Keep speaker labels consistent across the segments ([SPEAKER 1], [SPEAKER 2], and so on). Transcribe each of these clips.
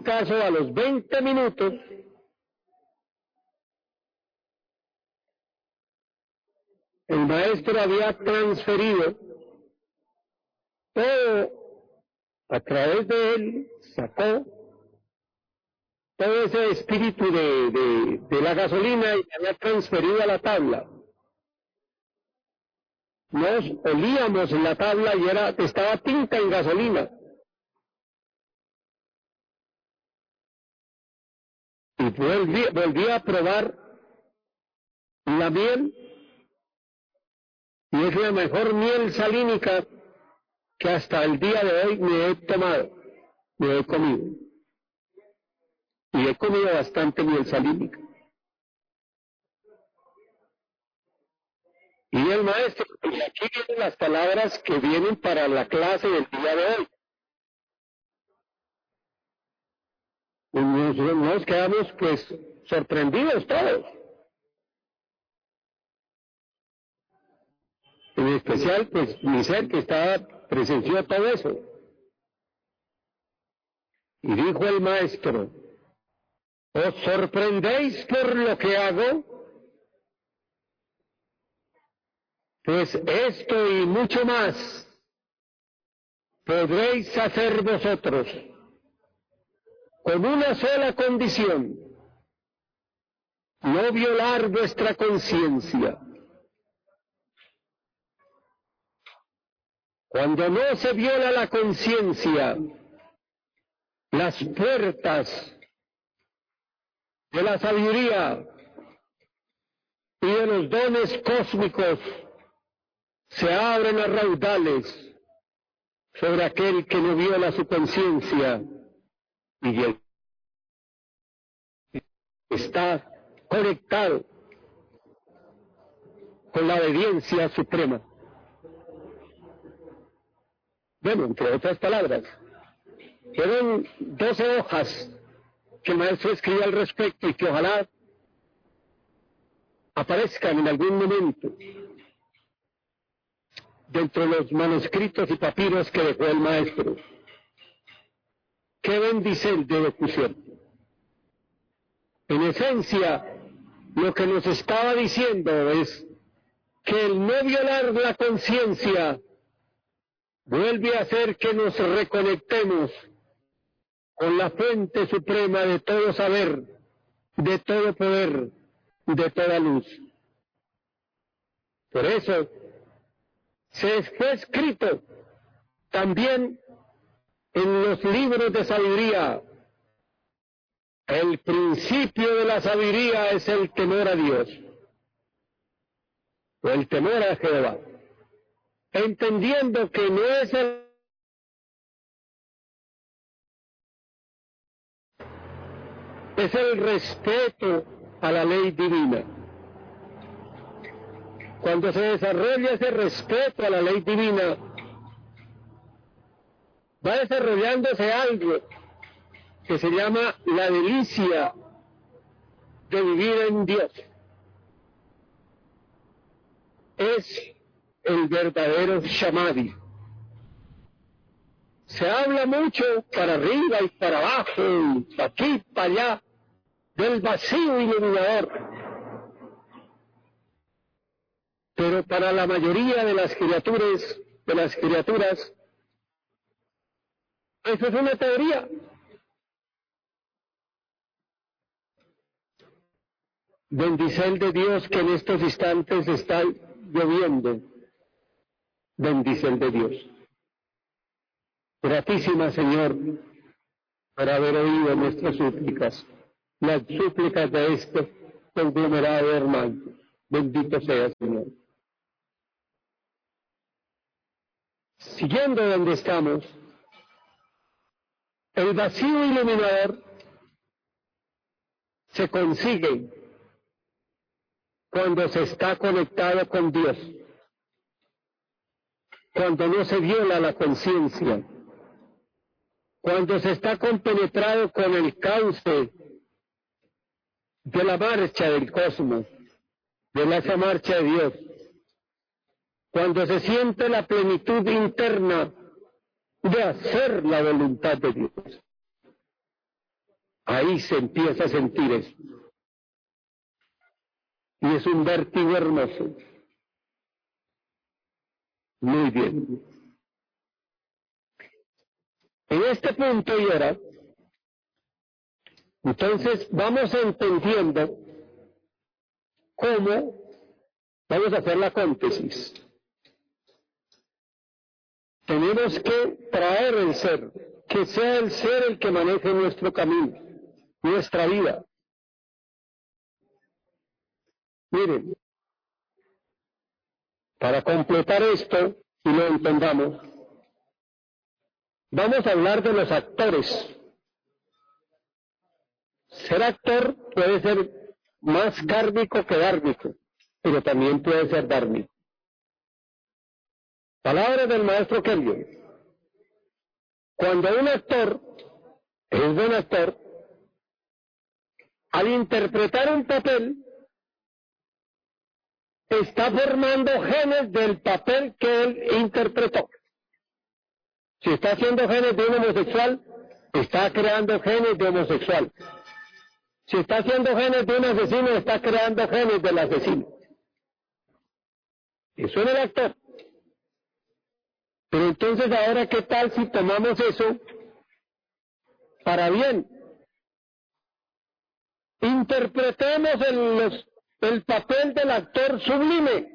[SPEAKER 1] caso, a los 20 minutos, el maestro había transferido todo a través de él, sacó todo ese espíritu de la gasolina y había transferido a la tabla. Nos olíamos en la tabla y estaba tinta en gasolina. Y volví a probar la miel, y es la mejor miel salínica que hasta el día de hoy me he tomado, me he comido. Y he comido bastante miel salínica. Y el maestro, y aquí vienen las palabras que vienen para la clase del día de hoy. Y nos quedamos pues sorprendidos todos. En especial pues mi ser que presenció todo eso. Y dijo el maestro: ¿os sorprendéis por lo que hago? Pues esto y mucho más podréis hacer vosotros, con una sola condición: no violar vuestra conciencia. Cuando no se viola la conciencia, las puertas de la sabiduría y de los dones cósmicos se abren a raudales sobre aquel que no viola su conciencia y está conectado con la obediencia suprema. Bueno, entre otras palabras, fueron 12 hojas que el maestro escribió al respecto y que ojalá aparezcan en algún momento dentro de los manuscritos y papiros que dejó el maestro. ¡Qué bendicel de locución! En esencia, lo que nos estaba diciendo es que el no violar la conciencia vuelve a hacer que nos reconectemos con la fuente suprema de todo saber, de todo poder, de toda luz. Por eso, se fue escrito también en los libros de sabiduría: el principio de la sabiduría es el temor a Dios, o el temor a Jehová, entendiendo que no es el respeto a la ley divina. Cuando se desarrolla ese respeto a la ley divina, va desarrollándose algo que se llama la delicia de vivir en Dios. Es el verdadero Samadhi. Se habla mucho para arriba y para abajo, y aquí y para allá, del vacío iluminador. Pero para la mayoría de las criaturas, eso es una teoría. Bendicel de Dios que en estos instantes está lloviendo. Bendicel de Dios. Gratísima, Señor, por haber oído nuestras súplicas, las súplicas de este conglomerado de hermanos. Bendito sea, Señor. Siguiendo donde estamos, el vacío iluminador se consigue cuando se está conectado con Dios, cuando no se viola la conciencia, cuando se está compenetrado con el cauce de la marcha del cosmos, de esa marcha de Dios, cuando se siente la plenitud interna de hacer la voluntad de Dios. ahí se empieza a sentir eso. Y es un vértigo hermoso. Muy bien. En este punto y ahora, entonces vamos entendiendo cómo vamos a hacer la síntesis. Tenemos que traer el ser, que sea el ser el que maneje nuestro camino, nuestra vida. Miren, para completar esto y lo entendamos, vamos a hablar de los actores. Ser actor puede ser más kármico que dármico, pero también puede ser dármico. Palabra del maestro Kelvin. Cuando un actor es buen actor, al interpretar un papel, está formando genes del papel que él interpretó. Si está haciendo genes de un homosexual, está creando genes de homosexual. Si está haciendo genes de un asesino, está creando genes del asesino. Eso es el actor. Pero entonces ahora, ¿qué tal si tomamos eso para bien? Interpretemos el papel del actor sublime.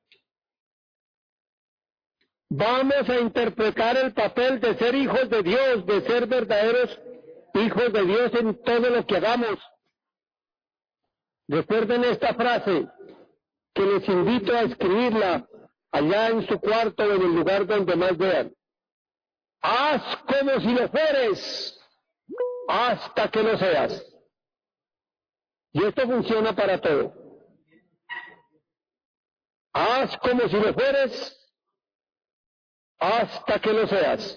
[SPEAKER 1] Vamos a interpretar el papel de ser hijos de Dios, de ser verdaderos hijos de Dios en todo lo que hagamos. Recuerden esta frase, que les invito a escribirla allá en su cuarto o en el lugar donde más vean. Haz como si lo fueres, hasta que lo seas. Y esto funciona para todo. Haz como si lo fueres, hasta que lo seas.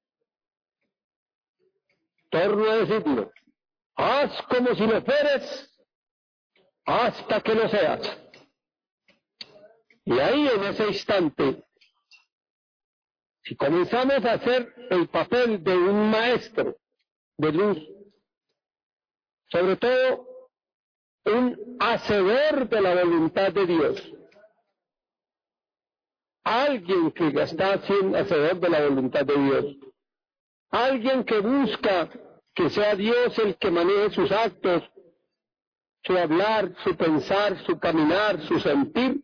[SPEAKER 1] Torno a decirlo. Haz como si lo fueres, hasta que lo seas. Y ahí en ese instante, si comenzamos a hacer el papel de un maestro de luz, sobre todo un hacedor de la voluntad de Dios, alguien que está siendo hacedor de la voluntad de Dios, alguien que busca que sea Dios el que maneje sus actos, su hablar, su pensar, su caminar, su sentir.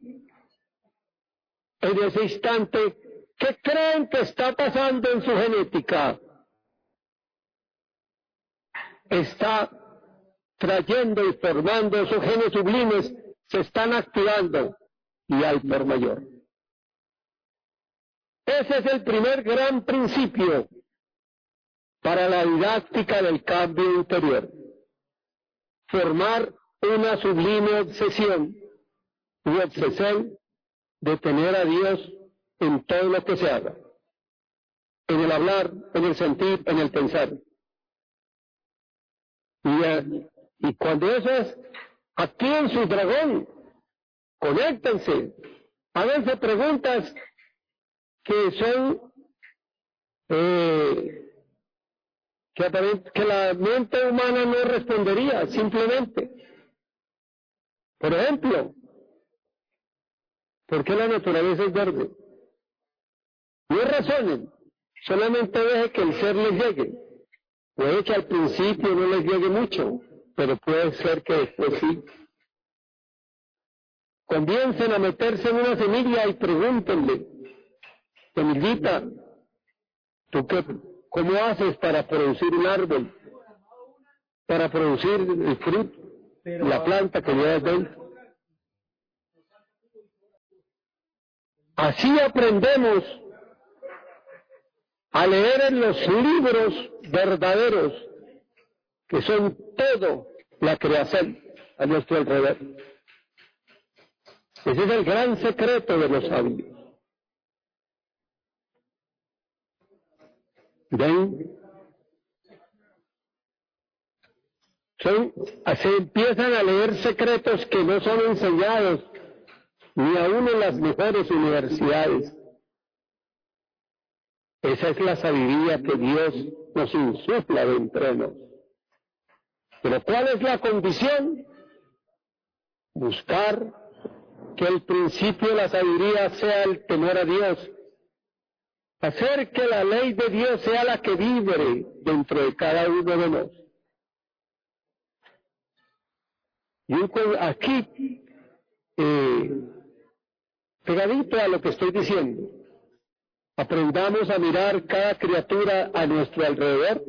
[SPEAKER 1] En ese instante, ¿qué creen que está pasando en su genética? Está trayendo y formando sus genes sublimes, se están activando y hay por mayor. Ese es el primer gran principio para la didáctica del cambio interior. Formar una sublime obsesión y obsesión de tener a Dios en todo lo que se haga, en el hablar, en el sentir, en el pensar. Y cuando eso es, activen su dragón, conéctense, háganse preguntas que son que la mente humana no respondería, simplemente. Por ejemplo, ¿por qué la naturaleza es verde? No razonen, solamente deje que el ser les llegue. Puede que al principio no les llegue mucho, pero puede ser que después sí. Comiencen a meterse en una semilla y pregúntenle, semillita, ¿tú cómo haces para producir un árbol? Para producir el fruto, la planta que llevas dentro. Así aprendemos a leer en los libros verdaderos, que son todo la creación a nuestro alrededor. Ese es el gran secreto de los sabios. ¿Ven? Se empiezan a leer secretos que no son enseñados ni aún en las mejores universidades. Esa es la sabiduría que Dios nos insufla dentro de nosotros. Pero ¿cuál es la condición? Buscar que el principio de la sabiduría sea el temor a Dios. Hacer que la ley de Dios sea la que vibre dentro de cada uno de nosotros. Y aquí, pegadito a lo que estoy diciendo, aprendamos a mirar cada criatura a nuestro alrededor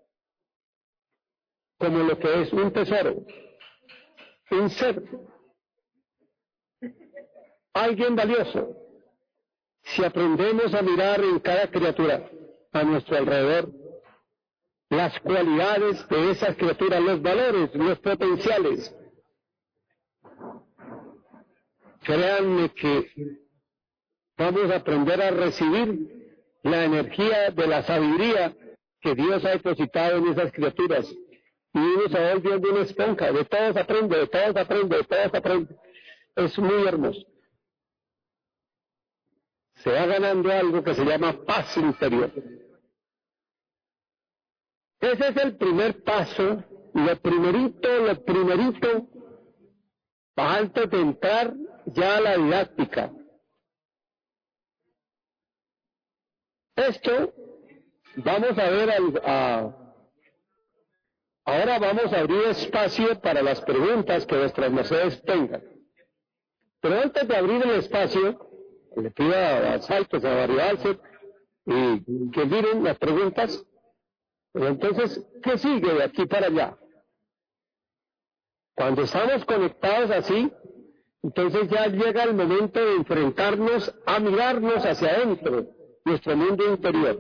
[SPEAKER 1] como lo que es un tesoro, un ser, alguien valioso. Si aprendemos a mirar en cada criatura a nuestro alrededor las cualidades de esas criaturas, los valores, los potenciales, créanme que vamos a aprender a recibir la energía de la sabiduría que Dios ha depositado en esas criaturas. Y uno se va volviendo una esponja, de todos aprende, de todos aprende, de todos aprende. Es muy hermoso. Se va ganando algo que se llama paz interior. Ese es el primer paso, lo primerito, antes de entrar ya a la didáctica. Esto vamos a ver ahora vamos a abrir espacio para las preguntas que vuestras mercedes tengan. Pero antes de abrir el espacio, le pido a Saltos, a Barribalse, y que miren las preguntas. Pero entonces, ¿qué sigue de aquí para allá? Cuando estamos conectados así, entonces ya llega el momento de enfrentarnos a mirarnos hacia adentro, nuestro mundo interior.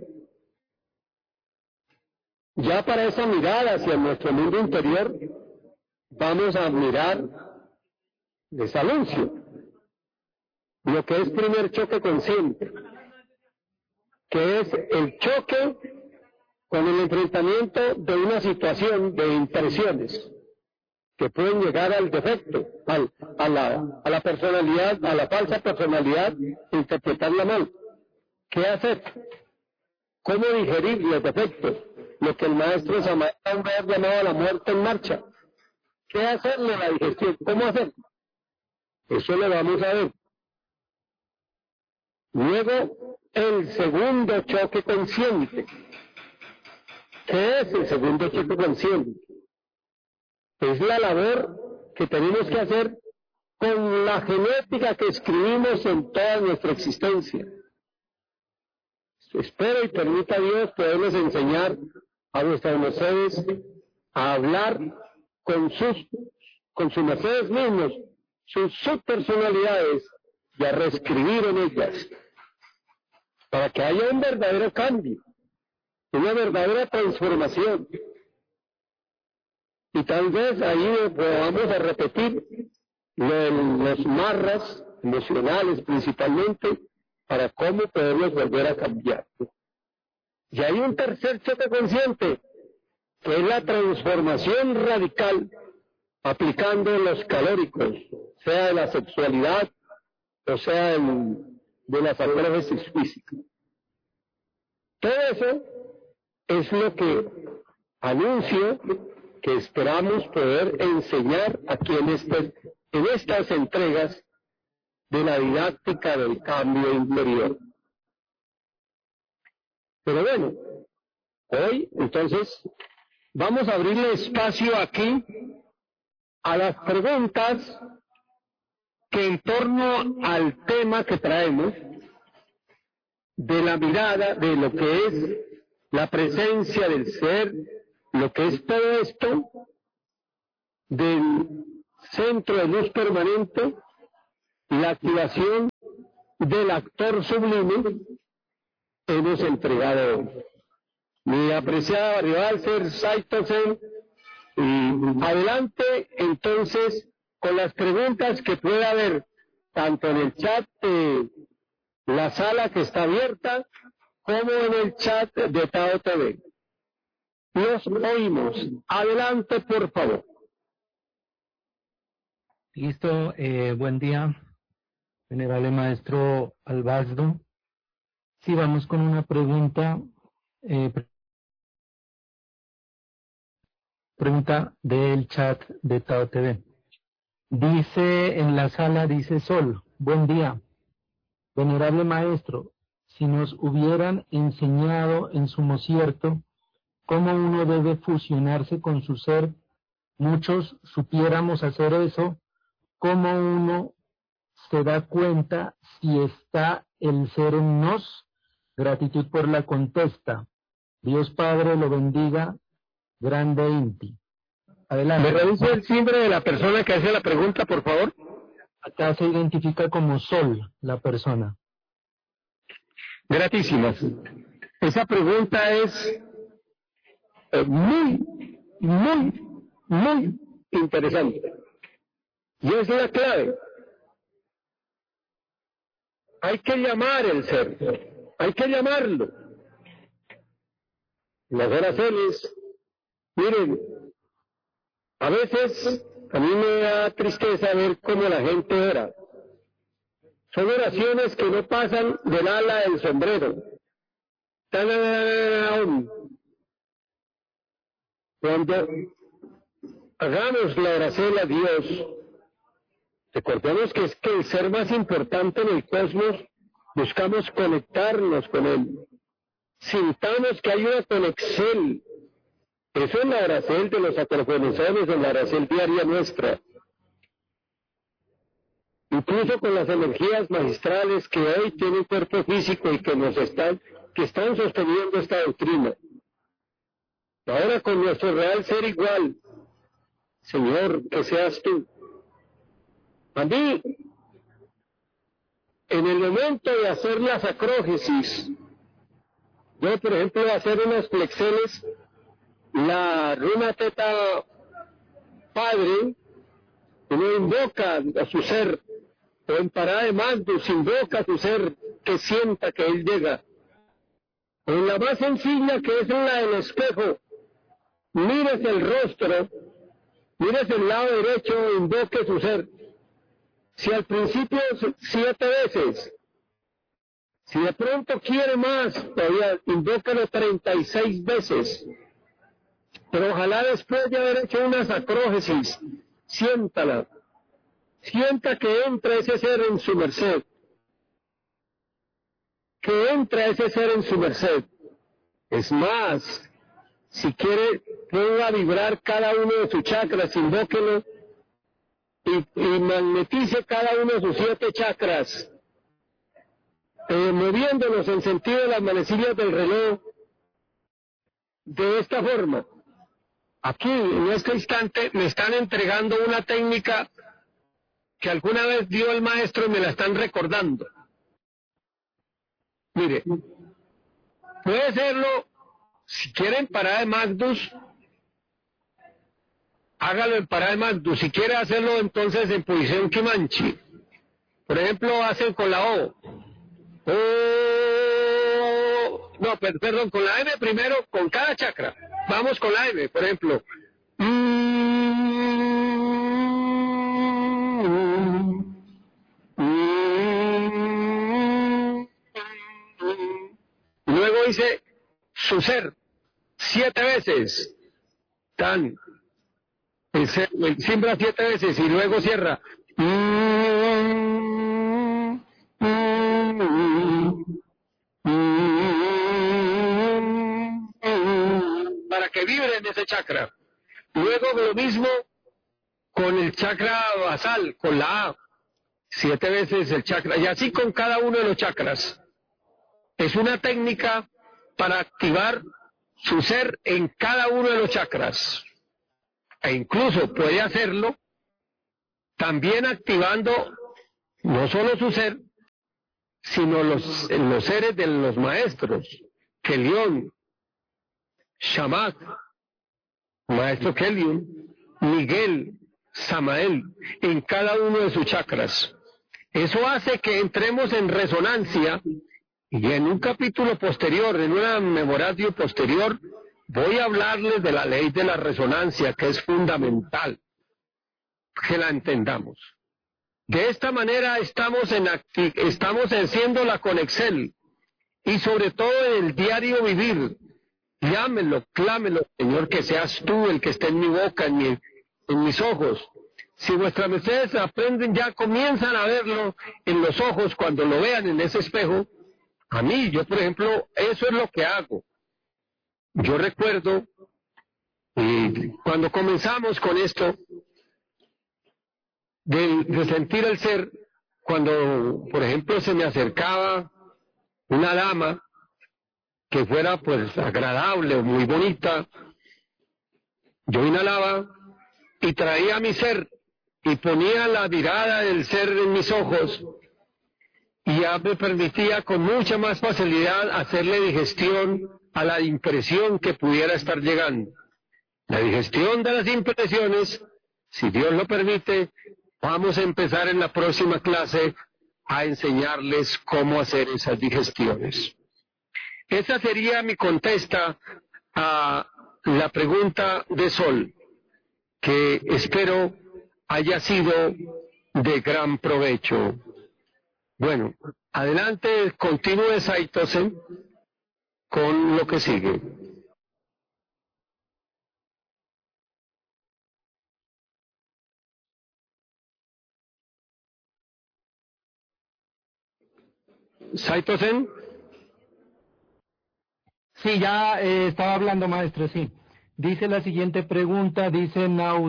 [SPEAKER 1] Ya para esa mirada hacia nuestro mundo interior, vamos a mirar les anuncio lo que es primer choque consciente, que es el choque con el enfrentamiento de una situación de impresiones que pueden llegar al defecto, a la personalidad, a la falsa personalidad, interpretarla mal. ¿Qué hacer? ¿Cómo digerir los defectos? Lo que el maestro Samael ha llamado la muerte en marcha. ¿Qué hacerle la digestión? ¿Cómo hacer? Eso lo vamos a ver. Luego, el segundo choque consciente. ¿Qué es el segundo choque consciente? Es la labor que tenemos que hacer con la genética que escribimos en toda nuestra existencia. Espero y permita Dios poderles enseñar a nuestras mercedes a hablar con sus mercedes mismos, sus subpersonalidades, y a reescribir en ellas, para que haya un verdadero cambio, una verdadera transformación. Y tal vez ahí vamos a repetir los marras emocionales principalmente, para cómo podemos volver a cambiar. Y hay un tercer choque consciente, que es la transformación radical, aplicando los calóricos, sea de la sexualidad, o sea de las acróbasis físicas. Todo eso es lo que anuncio que esperamos poder enseñar aquí en estas entregas de la didáctica del cambio interior. Pero bueno, hoy entonces vamos a abrirle espacio aquí a las preguntas que en torno al tema que traemos, de la mirada, de lo que es la presencia del ser, lo que es todo esto, del centro de luz permanente, la activación del actor sublime, hemos entregado hoy. Mi apreciada Barribalse, Saitosen, y adelante entonces con las preguntas que pueda haber, tanto en el chat de la sala que está abierta, como en el chat de Tao TV. Los oímos. Adelante, por favor.
[SPEAKER 2] Listo, buen día, venerable maestro Albazdo. Sí, vamos con una pregunta. Pregunta del chat de Tao TV. Dice en la sala, dice Sol, buen día. Venerable maestro, si nos hubieran enseñado en sumo cierto cómo uno debe fusionarse con su ser, muchos supiéramos hacer eso, cómo uno se da cuenta si está el ser en nos. Gratitud por la contesta. Dios Padre lo bendiga, grande Inti. Adelante.
[SPEAKER 1] ¿Me revisa el timbre de la persona que hace la pregunta, por favor?
[SPEAKER 2] Acá se identifica como Sol, la persona.
[SPEAKER 1] Gratísimas. Esa pregunta es muy interesante. Y es la clave. Hay que llamar el ser. Hay que llamarlo. Las oraciones, miren, a veces a mí me da tristeza ver cómo la gente ora. Son oraciones que no pasan del ala del sombrero. Cuando hagamos la oración a Dios, recordemos que es que el ser más importante en el cosmos, buscamos conectarnos con Él. Sintamos que hay una conexión. Eso es la oración de los acrofonesones, en la oración diaria nuestra. Incluso con las energías magistrales que hoy tienen cuerpo físico y que están sosteniendo esta doctrina. Ahora con nuestro real ser igual, Señor, que seas tú. A mí, en el momento de hacer las acrógesis, yo, por ejemplo, voy a hacer unas flexiones, la runa teta padre, uno invoca a su ser, o en parada de Magnus invoca a su ser, que sienta que él llega. En la más sencilla, que es la del espejo, mires el rostro, mires el lado derecho, invoque su ser. Si al principio 7 veces, si de pronto quiere más, todavía invócalo 36 veces. Pero ojalá después de haber hecho unas acrógesis, siéntala. Sienta que entra ese ser en su merced. Que entra ese ser en su merced. Es más, si quiere, ponga a vibrar cada uno de sus chakras, invóquelo y magnetice cada uno de sus 7 chakras, moviéndolos en sentido de las manecillas del reloj de esta forma. Aquí, en este instante, me están entregando una técnica que alguna vez dio el maestro y me la están recordando. Mire, puede hacerlo, si quieren parada de Magnus, hágalo en parada de Magnus. Si quiere hacerlo entonces en posición Kimanchi. Por ejemplo, hacen con la O. No, perdón, con la M primero, con cada chakra. Vamos con la M, por ejemplo. Luego dice su ser 7 veces. Tan. Siembra 7 veces y luego cierra. Para que vibre en ese chakra. Luego lo mismo con el chakra basal, con la A. 7 veces el chakra. Y así con cada uno de los chakras. Es una técnica para activar su ser en cada uno de los chakras. E incluso puede hacerlo también activando no solo su ser, sino los seres de los maestros. Kelión, Shamak, Maestro Kelión, Miguel, Samael, en cada uno de sus chakras. Eso hace que entremos en resonancia, y en un capítulo posterior, en una memoratio posterior, voy a hablarles de la ley de la resonancia, que es fundamental que la entendamos. De esta manera estamos haciendo la conexión, y sobre todo en el diario vivir, Llámelo, clámelo, Señor, que seas tú el que esté en mi boca, en mis ojos. Si vuestras mercedes aprenden, ya comienzan a verlo en los ojos cuando lo vean en ese espejo. A mí, yo por ejemplo, eso es lo que hago. Yo recuerdo, cuando comenzamos con esto, de sentir el ser, cuando, por ejemplo, se me acercaba una dama que fuera pues agradable o muy bonita, yo inhalaba y traía mi ser y ponía la mirada del ser en mis ojos y ya me permitía con mucha más facilidad hacerle digestión a la impresión que pudiera estar llegando. La digestión de las impresiones, si Dios lo permite, vamos a empezar en la próxima clase a enseñarles cómo hacer esas digestiones. Esa sería mi contesta a la pregunta de Sol, que espero haya sido de gran provecho. Bueno, adelante, continúe Saitosen con lo que sigue. Saitosen.
[SPEAKER 2] Sí, ya estaba hablando, maestro, sí. Dice la siguiente pregunta, dice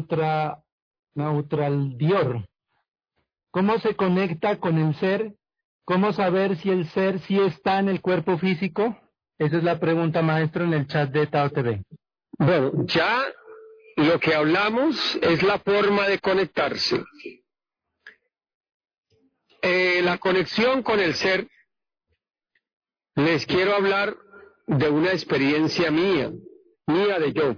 [SPEAKER 2] Neutraldior. ¿Cómo se conecta con el ser? ¿Cómo saber si el ser sí está en el cuerpo físico? Esa es la pregunta, maestro, en el chat de Tao TV.
[SPEAKER 1] Bueno, ya lo que hablamos es la forma de conectarse. La conexión con el ser, les quiero hablar de una experiencia mía de yo.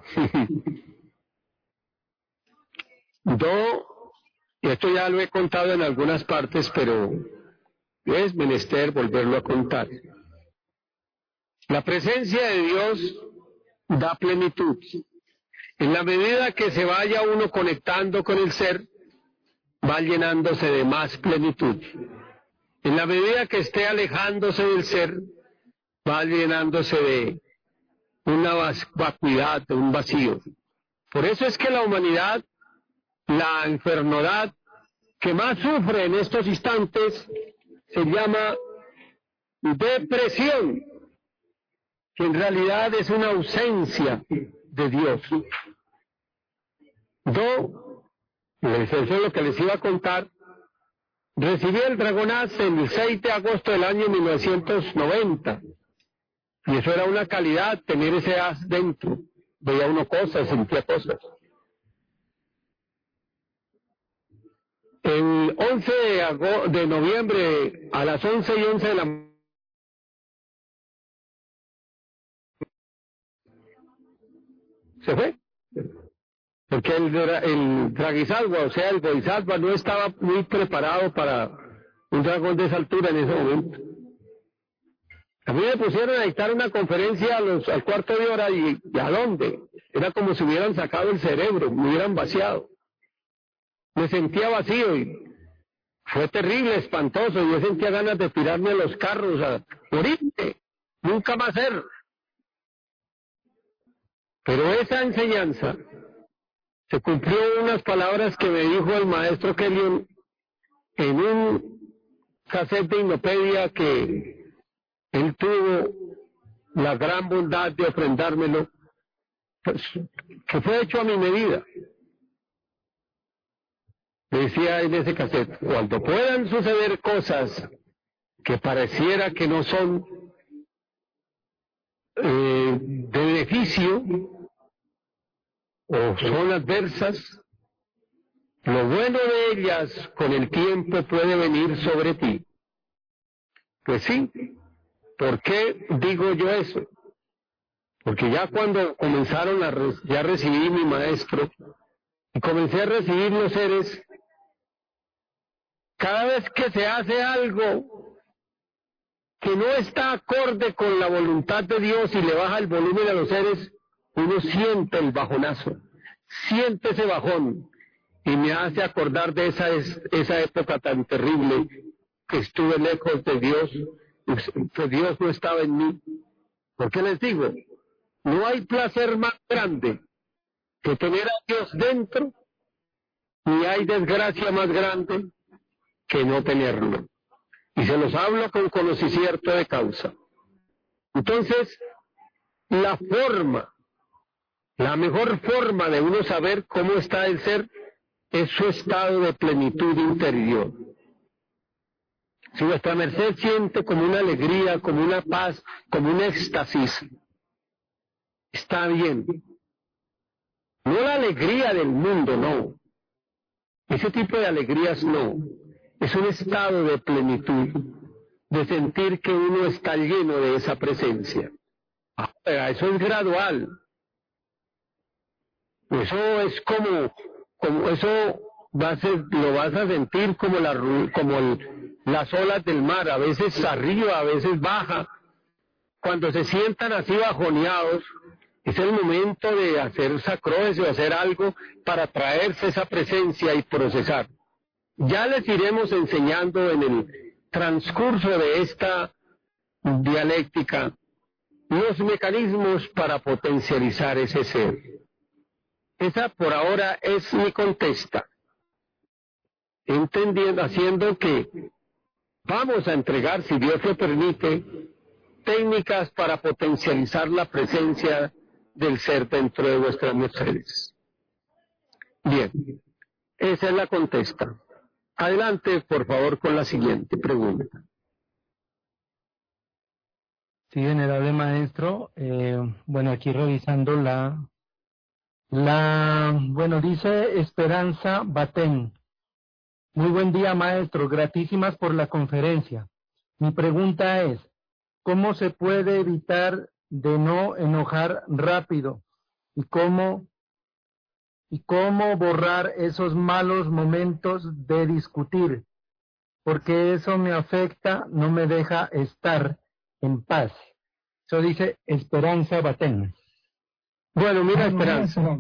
[SPEAKER 1] Yo, y esto ya lo he contado en algunas partes, pero es menester volverlo a contar. La presencia de Dios da plenitud. En la medida que se vaya uno conectando con el ser, va llenándose de más plenitud. En la medida que esté alejándose del ser, va llenándose de una vacuidad, de un vacío. Por eso es que la humanidad, la enfermedad que más sufre en estos instantes, se llama depresión, que en realidad es una ausencia de Dios. Eso es lo que les iba a contar. Recibí el Dragonaz el 6 de agosto del año 1990. Y eso era una calidad, tener ese as dentro. Veía uno cosas, sentía cosas. El 11 de noviembre, a las 11:11 de la mañana, se fue. Porque el Dragisalva, o sea, el Bodhisattva, no estaba muy preparado para un dragón de esa altura en ese momento. A mí me pusieron a dictar una conferencia al cuarto de hora y ¿a dónde? Era como si hubieran sacado el cerebro, me hubieran vaciado. Me sentía vacío y fue terrible, espantoso. Yo sentía ganas de tirarme a los carros, a morirme, nunca más ser. Pero esa enseñanza se cumplió unas palabras que me dijo el maestro Kellyon en un cassette de Hipnopedia que él tuvo la gran bondad de ofrendármelo, pues, que fue hecho a mi medida. Decía en ese cassette, cuando puedan suceder cosas que pareciera que no son de beneficio o son adversas, lo bueno de ellas con el tiempo puede venir sobre ti. Pues sí, ¿por qué digo yo eso? Porque ya cuando comenzaron ya recibí mi maestro y comencé a recibir los seres, cada vez que se hace algo que no está acorde con la voluntad de Dios y le baja el volumen a los seres, uno siente el bajonazo, siente ese bajón y me hace acordar de esa época tan terrible que estuve lejos de Dios, que Dios no estaba en mí. ¿Por qué les digo? No hay placer más grande que tener a Dios dentro, ni hay desgracia más grande que no tenerlo. Y se los hablo con conocimiento de causa. Entonces, la mejor forma de uno saber cómo está el ser es su estado de plenitud interior. Si vuestra merced siente como una alegría, como una paz, como un éxtasis, está bien. No la alegría del mundo, no. Ese tipo de alegrías no. Es un estado de plenitud, de sentir que uno está lleno de esa presencia. Ahora, eso es gradual. Eso es como eso lo vas a sentir como las olas del mar, a veces arriba, a veces baja. Cuando se sientan así bajoneados, es el momento de hacer sacroes o hacer algo para traerse esa presencia y procesar. Ya les iremos enseñando en el transcurso de esta dialéctica los mecanismos para potencializar ese ser. Esa por ahora es mi contesta, entendiendo, haciendo que vamos a entregar, si Dios lo permite, técnicas para potencializar la presencia del ser dentro de vuestras mercedes. Bien, esa es la contesta. Adelante, por favor, con la siguiente pregunta.
[SPEAKER 2] Sí, venerable maestro. Bueno, aquí revisando bueno, dice Esperanza Batén. Muy buen día, maestro. Gratísimas por la conferencia. Mi pregunta es, ¿cómo se puede evitar de no enojar rápido? ¿Y cómo borrar esos malos momentos de discutir? Porque eso me afecta, no me deja estar en paz. Eso dice Esperanza Batén.
[SPEAKER 1] Bueno, mira, Esperanza.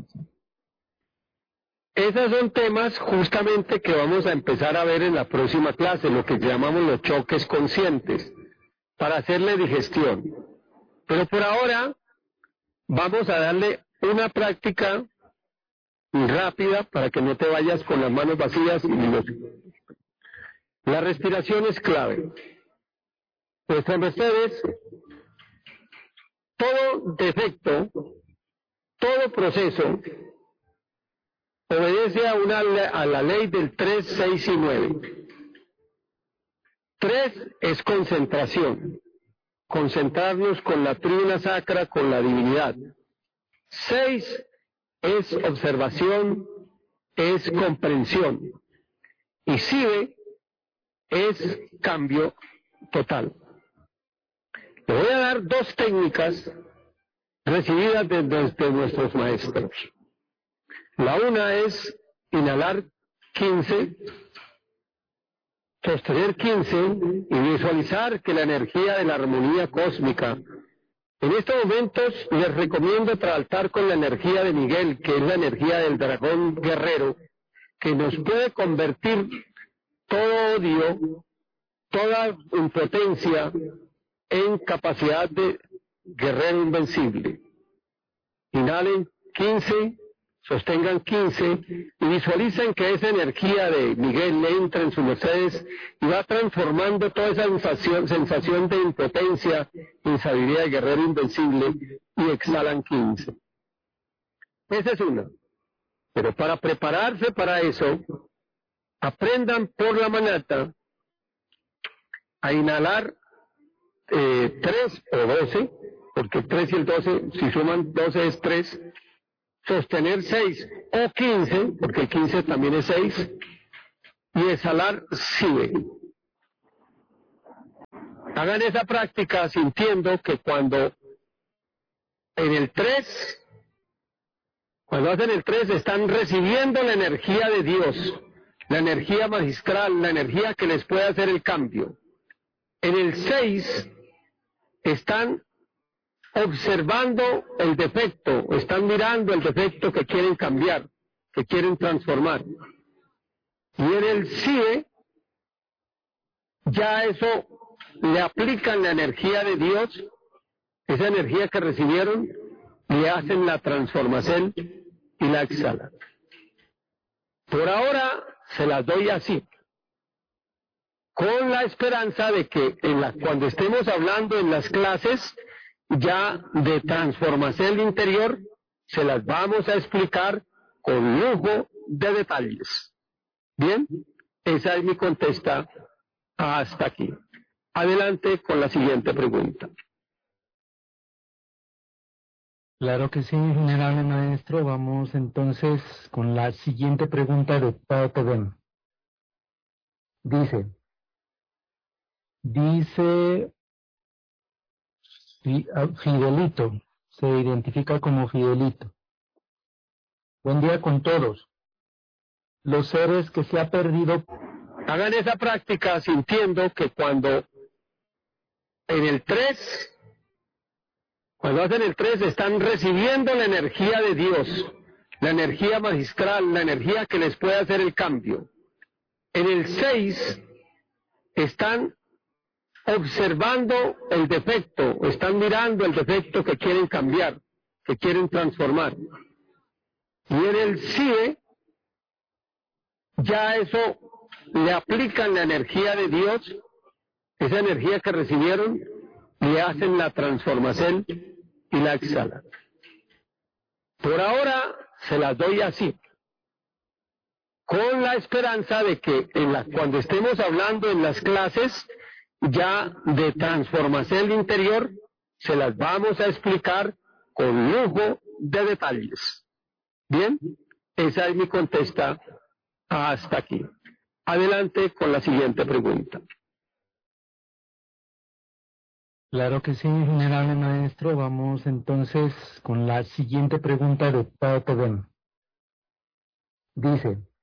[SPEAKER 1] Esos son temas justamente que vamos a empezar a ver en la próxima clase, lo que llamamos los choques conscientes, para hacerle digestión. Pero por ahora vamos a darle una práctica rápida para que no te vayas con las manos vacías. La respiración es clave. Vuestras mercedes, todo defecto, todo proceso, obedece a la ley del 3, 6 y 9. 3 es concentración, concentrarnos con la trina sacra, con la divinidad. 6 es observación, es comprensión. Y 7 es cambio total. Le voy a dar 2 técnicas recibidas desde nuestros maestros. La una es inhalar 15, sostener 15 y visualizar que la energía de la armonía cósmica. En estos momentos les recomiendo tratar con la energía de Miguel, que es la energía del dragón guerrero, que nos puede convertir todo odio, toda impotencia en capacidad de guerrero invencible. Inhalen 15, sostengan 15 y visualicen que esa energía de Miguel le entra en sus mercedes y va transformando toda esa sensación de impotencia en sabiduría de guerrero invencible, y exhalan 15. Esa es una. Pero para prepararse para eso, aprendan por la manata a inhalar 3 o 12, porque el 3 y el 12, si suman 12 es 3, sostener 6 o 15, porque el 15 también es 6, y exhalar 7. Hagan esa práctica sintiendo que cuando hacen el 3 están recibiendo la energía de Dios, la energía magistral, la energía que les puede hacer el cambio. En el 6 están observando el defecto, están mirando el defecto que quieren cambiar, que quieren transformar. Y en el CIE, ya eso le aplican la energía de Dios, esa energía que recibieron, y hacen la transformación y la exhalan. Por ahora se las doy así, con la esperanza de que cuando estemos hablando en las clases ya de transformación interior, se las vamos a explicar con lujo de detalles. Bien, esa es mi contesta hasta aquí. Adelante con la siguiente pregunta.
[SPEAKER 2] Claro que sí, venerable maestro. Vamos entonces con la siguiente pregunta de Tao Te Ching. Dice Fidelito, se identifica como Fidelito. Buen día con todos. Los seres que se ha perdido.
[SPEAKER 1] Hagan esa práctica sintiendo que cuando en el 3, cuando hacen el 3 están recibiendo la energía de Dios, la energía magistral, la energía que les puede hacer el cambio. En el 6 están observando el defecto, están mirando el defecto que quieren cambiar, que quieren transformar. Y en el 7 ya eso le aplican la energía de Dios, esa energía que recibieron, y hacen la transformación y la exhalan. Por ahora se las doy así, con la esperanza de que cuando estemos hablando en las clases ya de transformación interior, se las vamos a explicar con lujo de detalles. Bien, esa es mi contesta hasta aquí. Adelante con la siguiente pregunta.
[SPEAKER 2] Claro que sí, venerable maestro. Vamos entonces con la siguiente pregunta de Tao Te Ching. Dice,